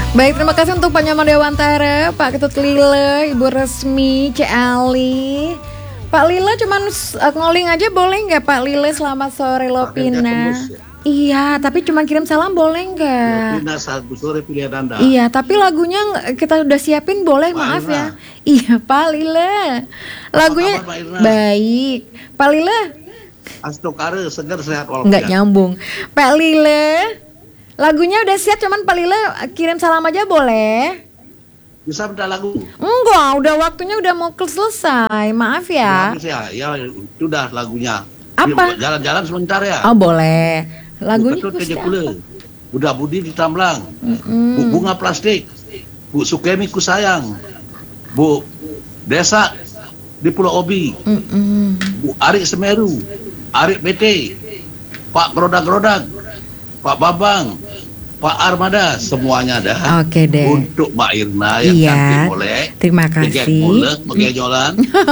Baik, terima kasih untuk Pak Nyoman Dewantara, Pak Ketut Lile, Ibu Resmi, Cik Ali. Pak Lile cuman ngoling aja boleh nggak Pak Lile? Selamat sore Lopina. Iya, tapi cuma kirim salam boleh nggak? Lopina selamat sore pilihan Anda. Iya, tapi lagunya kita udah siapin boleh, Pak maaf Irna. ya. Iya, Pak Lile. Lagunya kabar, Pak Irna? baik. Pak Lile Astokare segar sehat walafiat. nggak nyambung. Pak Lile, lagunya udah siap, cuman Pak Lile kirim salam aja boleh? Bisa minta lagu? Enggak, udah waktunya udah mau selesai. Maaf ya. Ya, itu udah lagunya. Apa? Jalan-jalan sebentar ya. Oh, boleh. Lagunya Bu Ketut Gusti Teja Kule. Budak Budi di Tamblang. Bu Bunga Plastik. Bu Sukemi ku sayang. Bu Desa di Pulau Obi. Bu Arik Semeru. Arik BT. Pak Grodag-Grodag. Pak Babang. Pak Armada, semuanya ada. Oke deh. Untuk Mbak Irna yang Iya. cantik boleh. Terima Gigek kasih. boleh, mengejolan.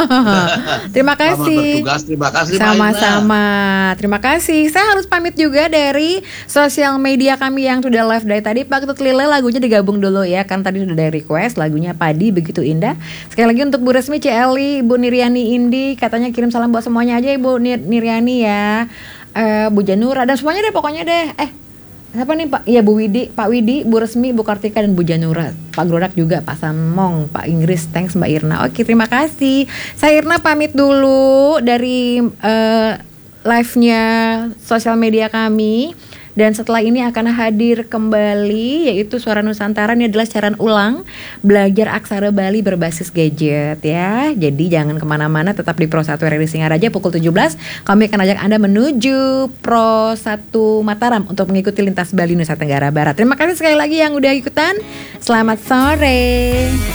Terima Selamat kasih. bertugas, terima kasih Mbak Irna. Sama-sama. Terima kasih. Saya harus pamit juga dari sosial media kami yang sudah live dari tadi. Pak Ketut Lile, lagunya digabung dulu ya. Kan tadi sudah ada request lagunya Padi begitu indah. Sekali lagi untuk Bu Resmi, Celi, Ibu Niriani Indi, katanya kirim salam buat semuanya aja Ibu Niriani ya. Bu Janura dan semuanya deh pokoknya deh. Siapa nih Pak? Iya Bu Widi, Pak Widi, Bu Resmi, Bu Kartika dan Bu Janura. Pak Grodak juga, Pak Samong, Pak Inggris. Thanks Mbak Irna. Oke, terima kasih. Saya Irna pamit dulu dari live-nya sosial media kami. Dan setelah ini akan hadir kembali yaitu Suara Nusantara. Ini adalah siaran ulang belajar aksara Bali berbasis gadget ya. Jadi jangan kemana-mana, tetap di Pro 1 RRI Singaraja pukul 17. Kami akan ajak Anda menuju Pro 1 Mataram untuk mengikuti lintas Bali Nusa Tenggara Barat. Terima kasih sekali lagi yang udah ikutan. Selamat sore.